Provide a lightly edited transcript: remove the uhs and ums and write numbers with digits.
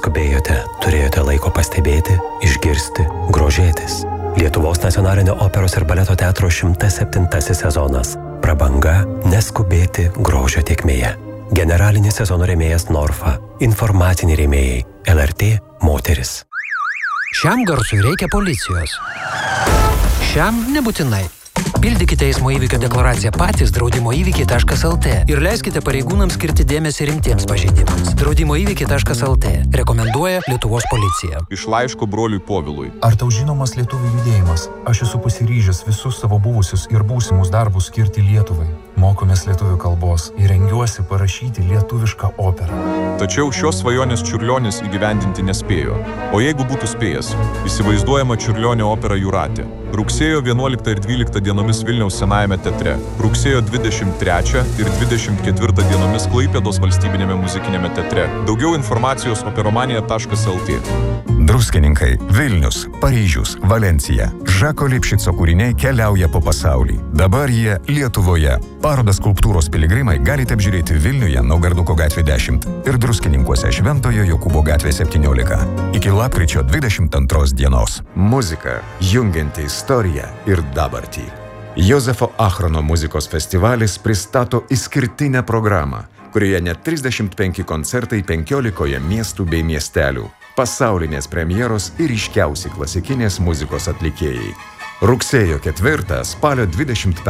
neskubėjote, turėjote laiko pastebėti, išgirsti, grožėtis. Lietuvos nacionalinio operos ir baleto teatro 107 sezonas. Prabanga neskubėti grožio tėkmėje. Generalinis sezono rėmėjas Norfa. Informaciniai rėmėjai LRT Moteris. Šiam garsui reikia policijos. Šiam nebūtinai. Pildykite eismo įvykio deklaraciją patys draudimoįvykiai.lt ir leiskite pareigūnams skirti dėmesį rimtiems pažeidimams. Draudimoįvykiai.lt rekomenduoja Lietuvos policija. Iš laiško broliui Povilui. Ar tau žinomas lietuvių judėjimas? Aš esu pasiryžęs visus savo buvusius ir būsimus darbus skirti Lietuvai. Mokomės lietuvių kalbos ir rengiuosi parašyti lietuvišką operą. Tačiau šios svajonės Čiurlionis įgyvendinti nespėjo. O jeigu būtų spėjęs, įsivaizduojama Čiurlionio opera Jūratė. Rugsėjo 11 ir 12 dienomis Vilniaus Senajame teatre. Rugsėjo 23 ir 24 dienomis Klaipėdos valstybinėme muzikinėme teatre. Daugiau informacijos operomanija.lt. Druskininkai, Vilnius, Paryžius, Valencija. Žako Lipšico kūriniai keliauja po pasaulį. Dabar jie Lietuvoje. Parodą Skulptūros piligrimai galite apžiūrėti Vilniuje Naugarduko gatvė 10 ir Druskininkuose Šventojo Jokūbo gatvė 17. Iki lapkričio 22 dienos. Muzika, jungianti istoriją ir dabartį. Jozefo Achrono muzikos festivalis pristato išskirtinę programą, kurioje net 35 koncertai 15 miestų bei miestelių, pasaulinės premjeros ir ryškiausi klasikinės muzikos atlikėjai. Rugsėjo 4, spalio 25